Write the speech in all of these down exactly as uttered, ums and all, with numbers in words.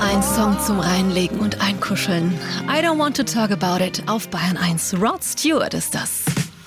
Ein Song zum Reinlegen und Einkuscheln. I don't want to talk about it auf Bayern eins. Rod Stewart ist das.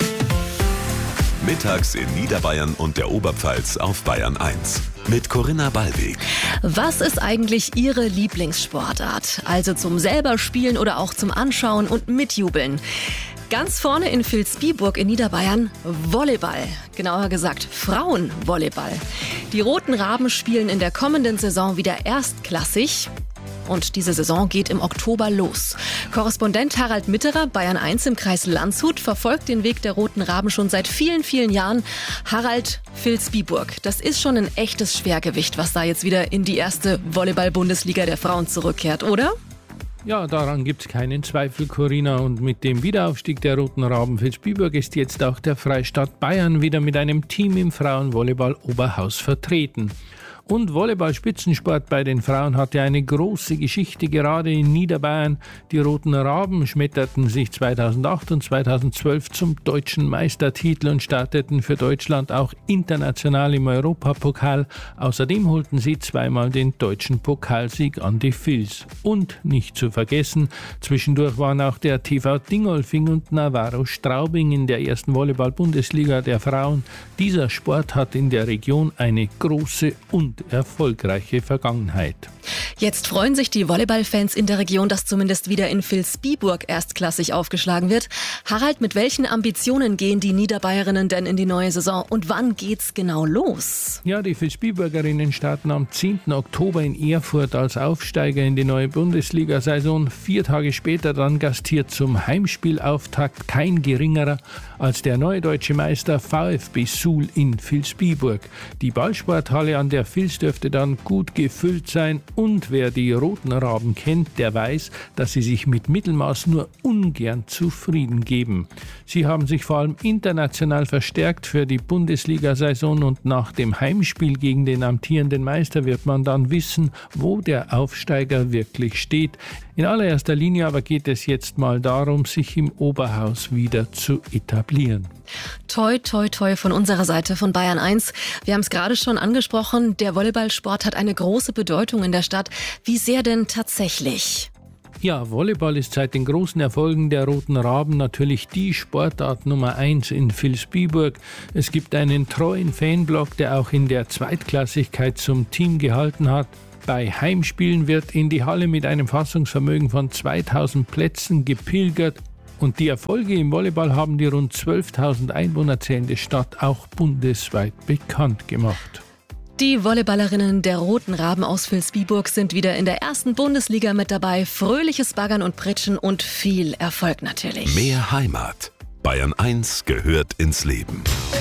Mittags in Niederbayern und der Oberpfalz auf Bayern eins. Mit Corinna Ballweg. Was ist eigentlich Ihre Lieblingssportart? Also zum selber spielen oder auch zum Anschauen und mitjubeln? Ganz vorne in Vilsbiburg in Niederbayern Volleyball. Genauer gesagt Frauenvolleyball. Die Roten Raben spielen in der kommenden Saison wieder erstklassig. Und diese Saison geht im Oktober los. Korrespondent Harald Mitterer, Bayern eins im Kreis Landshut, verfolgt den Weg der Roten Raben schon seit vielen, vielen Jahren. Harald, Vilsbiburg, das ist schon ein echtes Schwergewicht, was da jetzt wieder in die erste Volleyball-Bundesliga der Frauen zurückkehrt, oder? Ja, daran gibt es keinen Zweifel, Corinna. Und mit dem Wiederaufstieg der Roten Raben Vilsbiburg ist jetzt auch der Freistaat Bayern wieder mit einem Team im Frauenvolleyball Oberhaus vertreten. Und Volleyball-Spitzensport bei den Frauen hatte eine große Geschichte, gerade in Niederbayern. Die Roten Raben schmetterten sich zweitausendacht und zweitausendzwölf zum deutschen Meistertitel und starteten für Deutschland auch international im Europapokal. Außerdem holten sie zweimal den deutschen Pokalsieg an die Vils. Und nicht zu vergessen, zwischendurch waren auch der T V Dingolfing und Navarro Straubing in der ersten Volleyball-Bundesliga der Frauen. Dieser Sport hat in der Region eine große und erfolgreiche Vergangenheit. Jetzt freuen sich die Volleyballfans in der Region, dass zumindest wieder in Vilsbiburg erstklassig aufgeschlagen wird. Harald, mit welchen Ambitionen gehen die Niederbayerinnen denn in die neue Saison und wann geht's genau los? Ja, die Vilsbiburgerinnen starten am zehnten Oktober in Erfurt als Aufsteiger in die neue Bundesliga-Saison. Vier Tage später dann gastiert zum Heimspielauftakt kein geringerer als der neue deutsche Meister VfB Suhl in Vilsbiburg. Die Ballsporthalle an der Vils dürfte dann gut gefüllt sein und wer die Roten Raben kennt, der weiß, dass sie sich mit Mittelmaß nur ungern zufrieden geben. Sie haben sich vor allem international verstärkt für die Bundesliga-Saison und nach dem Heimspiel gegen den amtierenden Meister wird man dann wissen, wo der Aufsteiger wirklich steht. In allererster Linie aber geht es jetzt mal darum, sich im Oberhaus wieder zu etablieren. Toi, toi, toi von unserer Seite von Bayern eins. Wir haben es gerade schon angesprochen, der Volleyballsport hat eine große Bedeutung in der Stadt. Wie sehr denn tatsächlich? Ja, Volleyball ist seit den großen Erfolgen der Roten Raben natürlich die Sportart Nummer eins in Vilsbiburg. Es gibt einen treuen Fanblock, der auch in der Zweitklassigkeit zum Team gehalten hat. Bei Heimspielen wird in die Halle mit einem Fassungsvermögen von zweitausend Plätzen gepilgert. Und die Erfolge im Volleyball haben die rund zwölftausend Einwohner zählende Stadt auch bundesweit bekannt gemacht. Die Volleyballerinnen der Roten Raben aus Vilsbiburg sind wieder in der ersten Bundesliga mit dabei. Fröhliches Baggern und Pritschen und viel Erfolg natürlich. Mehr Heimat. Bayern eins gehört ins Leben.